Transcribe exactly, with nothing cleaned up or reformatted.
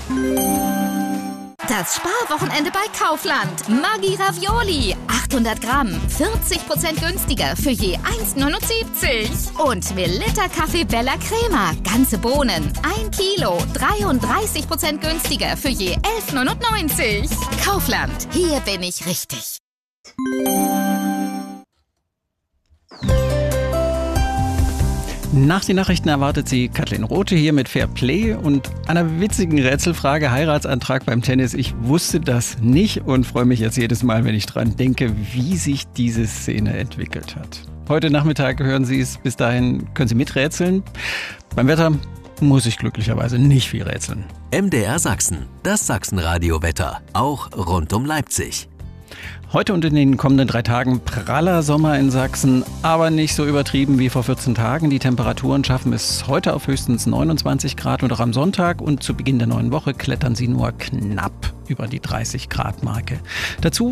Das Sparwochenende bei Kaufland. Maggi Ravioli. achthundert Gramm. vierzig Prozent günstiger für je eins Komma neunundsiebzig. Und Melitta Kaffee Bella Crema. Ganze Bohnen. ein Kilo. dreiunddreißig Prozent günstiger für je elf Komma neunundneunzig. Kaufland. Hier bin ich richtig. Nach den Nachrichten erwartet Sie Kathleen Rothe hier mit Fair Play und einer witzigen Rätselfrage, Heiratsantrag beim Tennis. Ich wusste das nicht und freue mich jetzt jedes Mal, wenn ich dran denke, wie sich diese Szene entwickelt hat. Heute Nachmittag hören Sie es. Bis dahin können Sie miträtseln. Beim Wetter muss ich glücklicherweise nicht viel rätseln. M D R Sachsen, das Sachsen-Radio-Wetter, auch rund um Leipzig. Heute und in den kommenden drei Tagen praller Sommer in Sachsen, aber nicht so übertrieben wie vor vierzehn Tagen. Die Temperaturen schaffen es heute auf höchstens neunundzwanzig Grad und auch am Sonntag und zu Beginn der neuen Woche klettern sie nur knapp über die dreißig Grad Marke. Dazu